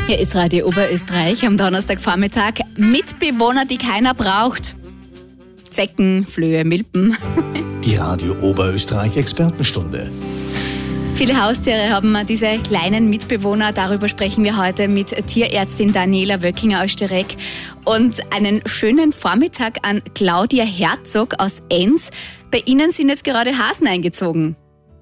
Hier ist Radio Oberösterreich am Donnerstagvormittag. Mitbewohner, die keiner braucht. Zecken, Flöhe, Milben. Die Radio Oberösterreich Expertenstunde. Viele Haustiere haben diese kleinen Mitbewohner. Darüber sprechen wir heute mit Tierärztin Daniela Wöckinger aus Stereck. Und einen schönen Vormittag an Claudia Herzog aus Enns. Bei Ihnen sind jetzt gerade Hasen eingezogen.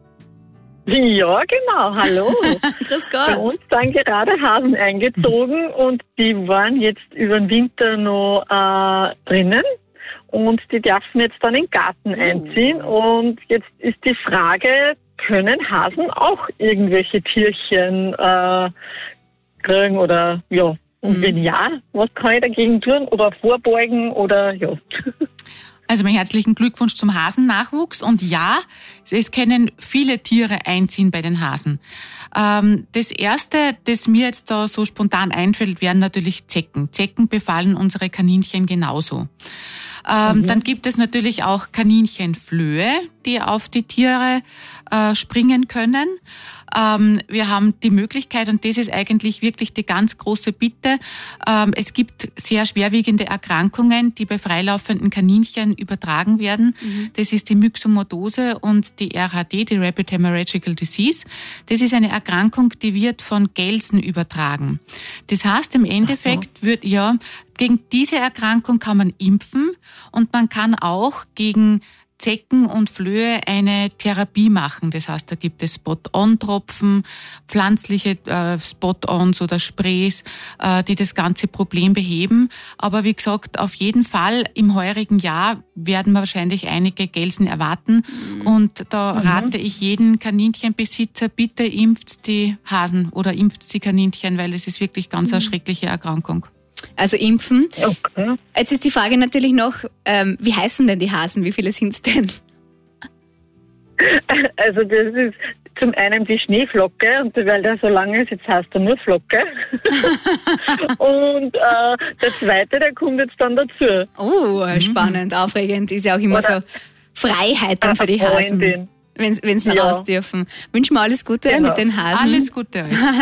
Ja, genau. Hallo. Grüß Gott. Bei uns sind gerade Hasen eingezogen und die waren jetzt über den Winter noch drinnen und die dürfen jetzt dann in den Garten einziehen. Und jetzt ist die Frage, können Hasen auch irgendwelche Tierchen kriegen oder ja? Und wenn ja, was kann ich dagegen tun oder vorbeugen oder ja? Also meinen herzlichen Glückwunsch zum Hasennachwuchs. Und ja, es können viele Tiere einziehen bei den Hasen. Das Erste, das mir jetzt da so spontan einfällt, wären natürlich Zecken. Zecken befallen unsere Kaninchen genauso. Dann gibt es natürlich auch Kaninchenflöhe, die auf die Tiere springen können. Wir haben die Möglichkeit, und das ist eigentlich wirklich die ganz große Bitte, es gibt sehr schwerwiegende Erkrankungen, die bei freilaufenden Kaninchen übertragen werden. Das ist die Myxomodose und die RHD, die Rapid Hemorrhagical Disease. Das ist eine Erkrankung, die wird von Gelsen übertragen. Das heißt, im Endeffekt gegen diese Erkrankung kann man impfen und man kann auch gegen Zecken und Flöhe eine Therapie machen. Das heißt, da gibt es Spot-on-Tropfen, pflanzliche Spot-ons oder Sprays, die das ganze Problem beheben. Aber wie gesagt, auf jeden Fall im heurigen Jahr werden wir wahrscheinlich einige Gelsen erwarten. Und da rate ich jeden Kaninchenbesitzer, bitte impft die Hasen oder impft die Kaninchen, weil es ist wirklich ganz eine schreckliche Erkrankung. Also impfen. Okay. Jetzt ist die Frage natürlich noch, wie heißen denn die Hasen? Wie viele sind es denn? Also das ist zum einen die Schneeflocke, und weil der so lang ist, jetzt heißt er nur Flocke. Und der zweite, der kommt jetzt dann dazu. Oh, spannend, aufregend. Ist ja auch immer Oder so Freiheit dann für die Hasen, Freundin. wenn sie raus dürfen. Wünschen wir alles Gute Genau. mit den Hasen. Alles Gute euch.